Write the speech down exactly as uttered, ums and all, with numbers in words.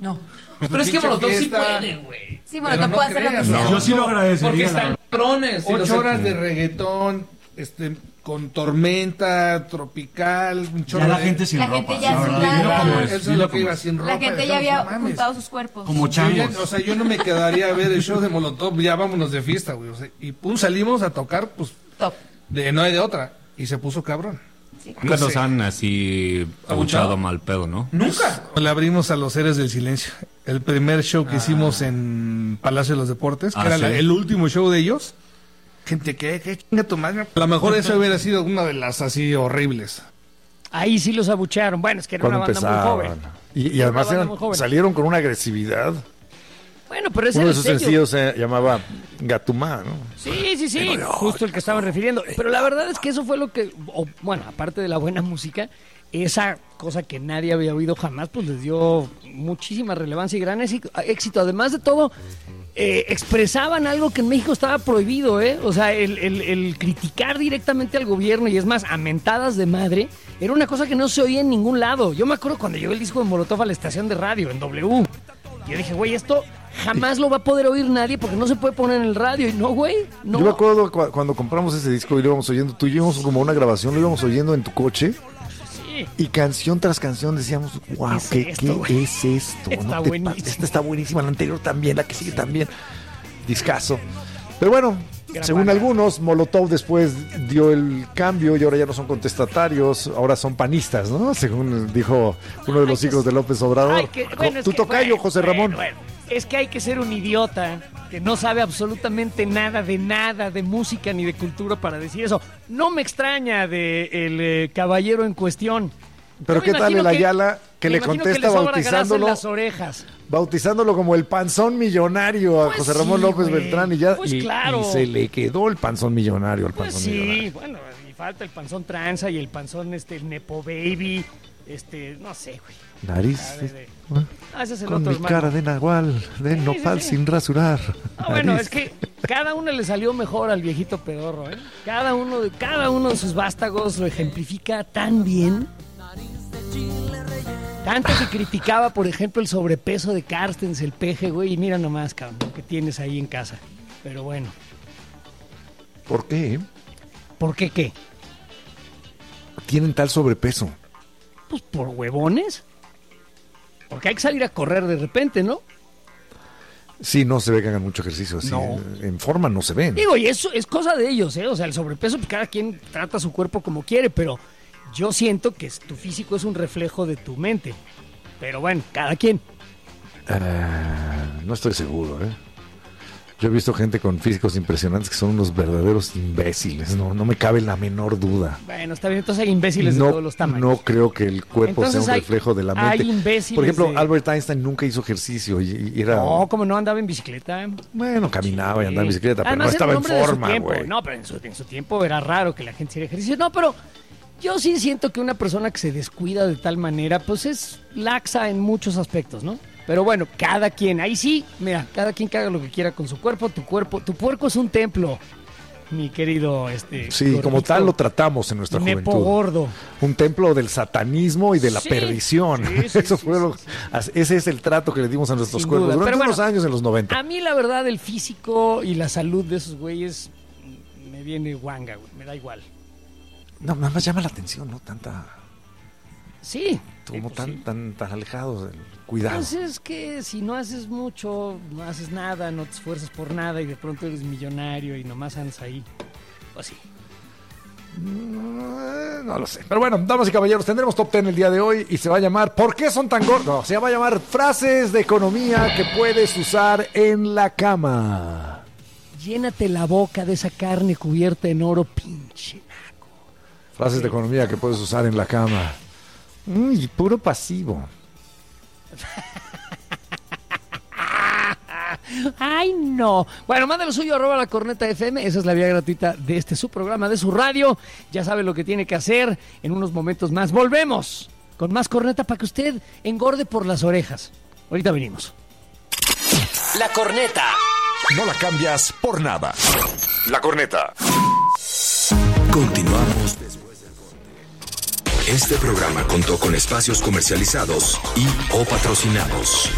No. Pero es que Molotov sí puede, güey. Sí, Molotov no puede hacer lo que sea. Yo sí lo agradecería. Porque están cabrones. Ocho horas de reggaetón, este, con tormenta tropical, un chorro Ya la de... gente sin La ropa. gente ya la sin verdad, nada. dilo como es, Eso es dilo lo que como iba es. sin ropa. La gente ya no había mames. juntado sus cuerpos. Como Yo ya- changos. o sea, yo no me quedaría a ver el show de Molotov, ya vámonos de fiesta, güey. O sea, y pum, salimos a tocar, pues, Top. de no hay de otra. Y se puso cabrón. Sí. Nunca No nos sé. han así ¿Abuchado? abuchado mal pedo, ¿no? Nunca. Le abrimos a los Seres del Silencio. El primer show que hicimos en Palacio de los Deportes, que Ah, era ¿sí? la- el último show de ellos. Gente, ¿qué? ¿Qué chinga tu madre? A lo mejor eso hubiera sido una de las así horribles. Ahí sí los abuchearon. Bueno, es que era una Cuando banda muy joven. empezaban. Y, y Era además una banda eran- muy joven. salieron con una agresividad. Bueno, pero ese Uno era de el sus sello. sencillos se llamaba Gatumá, ¿no? Sí, sí, sí, justo el que estaban refiriendo. Pero la verdad es que eso fue lo que, o, bueno, aparte de la buena música, esa cosa que nadie había oído jamás, pues les dio muchísima relevancia y gran éxito. éxito. Además de todo, eh, expresaban algo que en México estaba prohibido, ¿eh? O sea, el, el- el criticar directamente al gobierno y es más, a mentadas de madre, era una cosa que no se oía en ningún lado. Yo me acuerdo cuando llegó el disco de Molotov a la estación de radio, en W. Yo dije, güey, esto jamás lo va a poder oír nadie porque no se puede poner en el radio. Y no, güey, no. Yo me acuerdo cu- cuando compramos ese disco y lo íbamos oyendo, tú y yo íbamos como una grabación, lo íbamos oyendo en tu coche. Sí. Y canción tras canción decíamos, wow, Es ¿qué, esto, qué güey. es esto? Está No te pa- buenísimo. esta está buenísima, la anterior también, la que sigue también. Discazo. Pero bueno, Gran según banda. algunos, Molotov después dio el cambio y ahora ya no son contestatarios, ahora son panistas, ¿no? Según dijo uno de los Ay, hijos de López Obrador. Ay, que- bueno, es tu que- tocayo, bueno, José bueno, Ramón. bueno. Es que hay que ser un idiota que no sabe absolutamente nada de nada de música ni de cultura para decir eso. No me extraña de el eh, caballero en cuestión. Pero Yo me ¿qué tal imagino el Ayala que me le imagino contesta le sobra grasa en bautizándolo? las orejas. Bautizándolo como el panzón millonario a Pues José Ramón sí, López güey. Beltrán y ya Pues y, claro. y se le quedó el panzón millonario al Pues panzón sí, millonario. bueno, y falta el panzón tranza y el panzón este el nepo baby, este, no sé, güey. Nariz A ver, de- ¿eh? Ah, ese es el con otro mi hermano. cara de nahual, de Sí, nopal sí, sí. sin rasurar. Ah, bueno, Nariz. es que cada uno le salió mejor al viejito pedorro, ¿eh? Cada uno de cada uno de sus vástagos lo ejemplifica tan bien. Tanto que criticaba, por ejemplo, el sobrepeso de Carstens, el peje, güey, y mira nomás, cabrón, lo que tienes ahí en casa. Pero bueno, ¿Por qué? ¿por qué qué? Tienen tal sobrepeso. Pues por huevones. Porque hay que salir a correr de repente, ¿no? Sí, no se ve que hagan mucho ejercicio así. No. En, en forma no se ven. Digo, y eso es cosa de ellos, ¿eh? O sea, el sobrepeso, pues cada quien trata su cuerpo como quiere, pero yo siento que tu físico es un reflejo de tu mente. Pero bueno, cada quien. Ah, no estoy seguro, ¿eh? Yo he visto gente con físicos impresionantes que son unos verdaderos imbéciles. No, no me cabe la menor duda. Bueno, está bien, entonces hay imbéciles no, de todos los tamaños. no creo que el cuerpo Entonces sea un hay- reflejo de la hay mente. imbéciles Por ejemplo, de- Albert Einstein nunca hizo ejercicio y, y era... No, como no andaba en bicicleta. Bueno, caminaba y andaba en bicicleta, pero Además, no estaba era en un hombre de su forma, tiempo. güey. No, pero en su, en su tiempo era raro que la gente hiciera ejercicio. No, pero yo sí siento que una persona que se descuida de tal manera, pues es laxa en muchos aspectos, ¿no? Pero bueno, cada quien, ahí sí, mira, cada quien que haga lo que quiera con su cuerpo, tu cuerpo, tu puerco es un templo, mi querido, este... Sí, gordito, como tal lo tratamos en nuestra nepo juventud. gordo. Un templo del satanismo y de la Sí, perdición. sí, sí, Eso sí, fue sí, lo- sí. as- Ese es el trato que le dimos a nuestros Sin cuerpos duda, durante pero bueno, unos años en los noventa. A mí la verdad el físico y la salud de esos güeyes me viene guanga, güey, me da igual. No, nada más llama la atención, ¿no? Tanta... Sí. Como sí, pues tan, sí. tan, tan alejados del cuidado. Pues es que si no haces mucho, no haces nada, no te esfuerzas por nada y de pronto eres millonario y nomás andas ahí. Pues sí. Mm, No lo sé. Pero bueno, damas y caballeros, tendremos top ten el día de hoy y se va a llamar ¿Por qué son tan gordos? No, se va a llamar Frases de economía que puedes usar en la cama. Llénate la boca de esa carne cubierta en oro, pinche. Frases de economía que puedes usar en la cama. Uy, puro pasivo. Ay, no. Bueno, mándalo suyo, arroba la corneta F M. Esa es la vía gratuita de este su programa, de su radio. Ya sabe lo que tiene que hacer. En unos momentos más volvemos con más corneta para que usted engorde por las orejas. Ahorita venimos. La corneta. No la cambias por nada. La corneta. Continuamos después del corte. Este programa contó con espacios comercializados y o patrocinados.